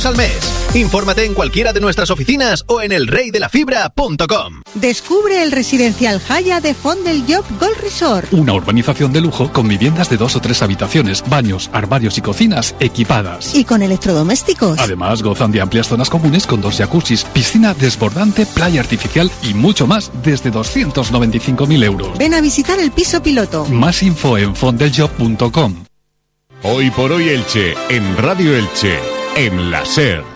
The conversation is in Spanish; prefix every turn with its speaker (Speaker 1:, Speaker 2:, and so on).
Speaker 1: al mes. Infórmate en cualquiera de nuestras oficinas o en elreydelafibra.com.
Speaker 2: Descubre el residencial Haya de Font del Llop Gold Resort.
Speaker 3: Una urbanización de lujo con viviendas de 2 o 3 habitaciones, baños, armarios y cocinas equipadas.
Speaker 2: Y con electrodomésticos.
Speaker 3: Además, gozan de amplias zonas comunes con 2 jacuzzis, piscina desbordante, playa artificial y mucho más desde 295.000 euros.
Speaker 2: Ven a visitar el piso piloto.
Speaker 3: Más info en fontdeljob.com.
Speaker 4: Hoy por hoy Elche, en Radio Elche, en la SER.